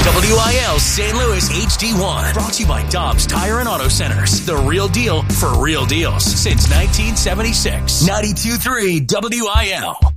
WIL St. Louis HD1. Brought to you by Dobbs Tire and Auto Centers. The real deal for real deals since 1976. 92.3 WIL.